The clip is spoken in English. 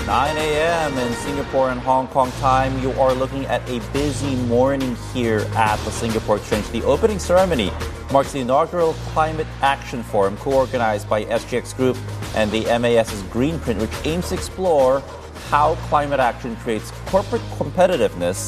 9 a.m. in Singapore and Hong Kong time. You are looking at a busy morning here at the Singapore Exchange. The opening ceremony marks the inaugural Climate Action Forum co-organized by SGX Group and the MAS's Greenprint, which aims to explore how climate action creates corporate competitiveness